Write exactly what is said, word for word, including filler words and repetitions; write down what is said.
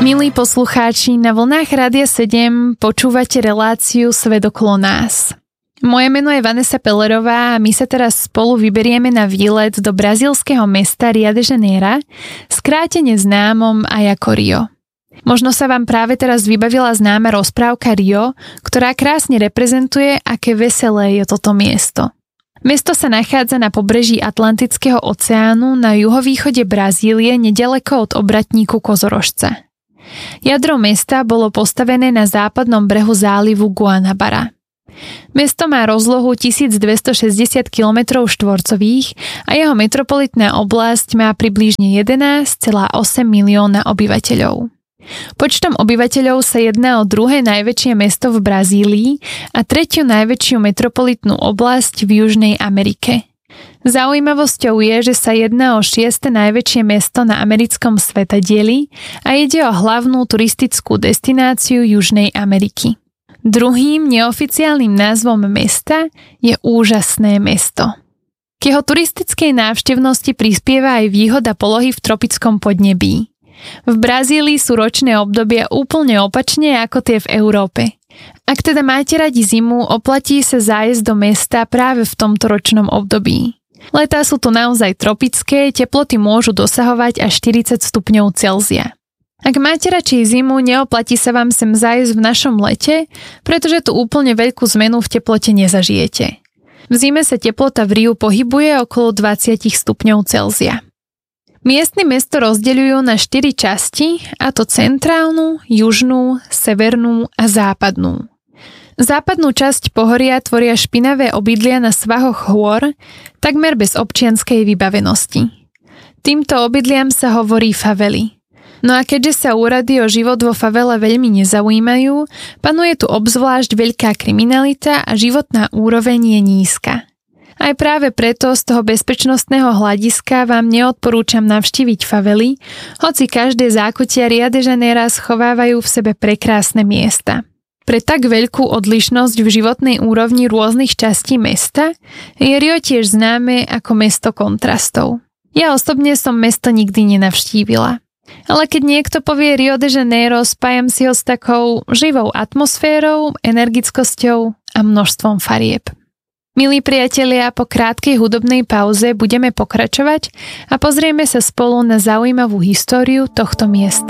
Milí poslucháči, na vlnách Rádia sedem počúvate reláciu Svet okolo nás. Moje meno je Vanessa Pellerová a my sa teraz spolu vyberieme na výlet do brazílskeho mesta Rio de Janeiro, skrátene známom aj ako Rio. Možno sa vám práve teraz vybavila známa rozprávka Rio, ktorá krásne reprezentuje, aké veselé je toto miesto. Mesto sa nachádza na pobreží Atlantického oceánu na juhovýchode Brazílie nedaleko od obratníku Kozorožca. Jadro mesta bolo postavené na západnom brehu zálivu Guanabara. Mesto má rozlohu tisícdvestošesťdesiat kilometrov štvorcových a jeho metropolitná oblasť má približne jedenásť celá osem milióna obyvateľov. Počtom obyvateľov sa jedná o druhé najväčšie mesto v Brazílii a tretiu najväčšiu metropolitnú oblasť v Južnej Amerike. Zaujímavosťou je, že sa jedná o šieste najväčšie mesto na americkom svetadieli a ide o hlavnú turistickú destináciu Južnej Ameriky. Druhým neoficiálnym názvom mesta je Úžasné mesto. K jeho turistickej návštevnosti prispieva aj výhoda polohy v tropickom podnebí. V Brazílii sú ročné obdobia úplne opačne ako tie v Európe. Ak teda máte radi zimu, oplatí sa zájsť do mesta práve v tomto ročnom období. Letá sú tu naozaj tropické, teploty môžu dosahovať až štyridsať stupňov Celzia. Ak máte radšej zimu, neoplatí sa vám sem zájsť v našom lete, pretože tu úplne veľkú zmenu v teplote nezažijete. V zime sa teplota v Riu pohybuje okolo dvadsať stupňov Celzia. Miestne mesto rozdeľujú na štyri časti, a to centrálnu, južnú, severnú a západnú. Západnú časť pohoria tvoria špinavé obydlia na svahoch hôr, takmer bez občianskej vybavenosti. Týmto obydliam sa hovorí favely. No a keďže sa úrady o život vo favele veľmi nezaujímajú, panuje tu obzvlášť veľká kriminalita a životná úroveň je nízka. Aj práve preto z toho bezpečnostného hľadiska vám neodporúčam navštíviť favely, hoci každé zákutia Rio de Janeiro schovávajú v sebe prekrásne miesta. Pre tak veľkú odlišnosť v životnej úrovni rôznych častí mesta je Rio tiež známe ako mesto kontrastov. Ja osobne som mesto nikdy nenavštívila. Ale keď niekto povie Rio de Janeiro, spájam si ho s takou živou atmosférou, energickosťou a množstvom farieb. Milí priatelia, po krátkej hudobnej pauze budeme pokračovať a pozrieme sa spolu na zaujímavú históriu tohto miesta.